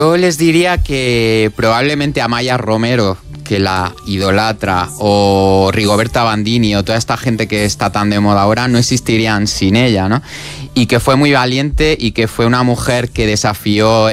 Yo les diría que probablemente Amaya Romero, que la idolatra, o Rigoberta Bandini, o toda esta gente que está tan de moda ahora, no existirían sin ella, ¿no? Y que fue muy valiente y que fue una mujer que desafió